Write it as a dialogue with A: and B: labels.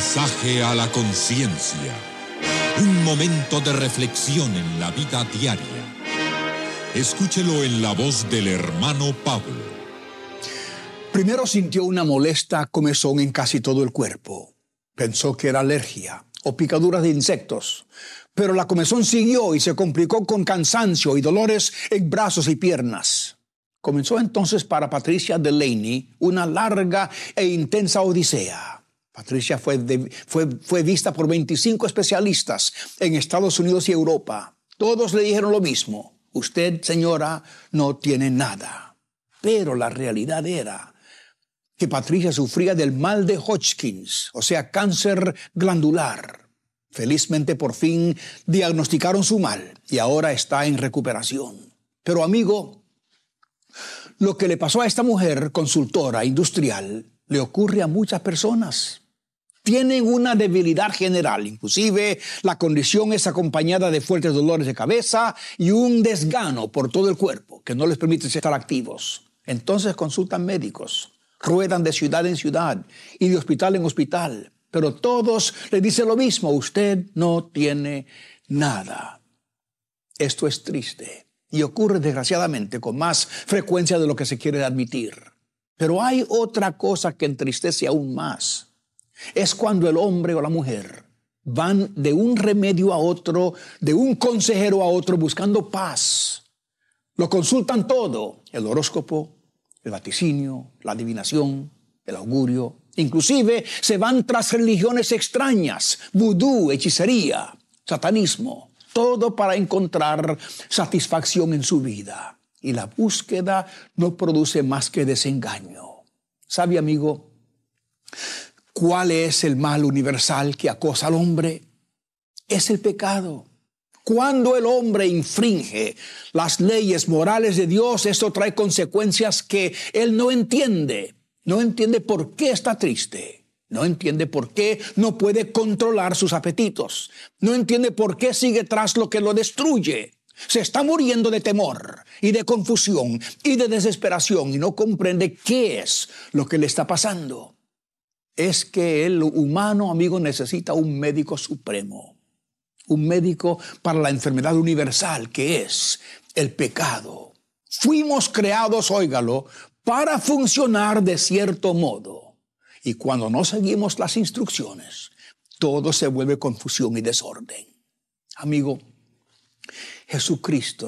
A: Mensaje a la conciencia. Un momento de reflexión en la vida diaria. Escúchelo en la voz del hermano Pablo.
B: Primero sintió una molesta comezón en casi todo el cuerpo. Pensó que era alergia o picaduras de insectos. Pero la comezón siguió y se complicó con cansancio y dolores en brazos y piernas. Comenzó entonces para Patricia Delaney una larga e intensa odisea. Patricia fue vista por 25 especialistas en Estados Unidos y Europa. Todos le dijeron lo mismo. Usted, señora, no tiene nada. Pero la realidad era que Patricia sufría del mal de Hodgkins, o sea, cáncer glandular. Felizmente por fin diagnosticaron su mal y ahora está en recuperación. Pero amigo, lo que le pasó a esta mujer consultora industrial le ocurre a muchas personas. Tienen una debilidad general, inclusive la condición es acompañada de fuertes dolores de cabeza y un desgano por todo el cuerpo que no les permite estar activos. Entonces consultan médicos, ruedan de ciudad en ciudad y de hospital en hospital, pero todos les dicen lo mismo: usted no tiene nada. Esto es triste y ocurre desgraciadamente con más frecuencia de lo que se quiere admitir. Pero hay otra cosa que entristece aún más. Es cuando el hombre o la mujer van de un remedio a otro, de un consejero a otro buscando paz. Lo consultan todo: el horóscopo, el vaticinio, la adivinación, el augurio. Inclusive se van tras religiones extrañas, vudú, hechicería, satanismo. Todo para encontrar satisfacción en su vida. Y la búsqueda no produce más que desengaño. ¿Sabe, amigo, cuál es el mal universal que acosa al hombre? Es el pecado. Cuando el hombre infringe las leyes morales de Dios, esto trae consecuencias que él no entiende. No entiende por qué está triste. No entiende por qué no puede controlar sus apetitos. No entiende por qué sigue tras lo que lo destruye. Se está muriendo de temor y de confusión y de desesperación y no comprende qué es lo que le está pasando. Es que el humano, amigo, necesita un médico supremo. Un médico para la enfermedad universal que es el pecado. Fuimos creados, óigalo, para funcionar de cierto modo. Y cuando no seguimos las instrucciones, todo se vuelve confusión y desorden. Amigo, Jesucristo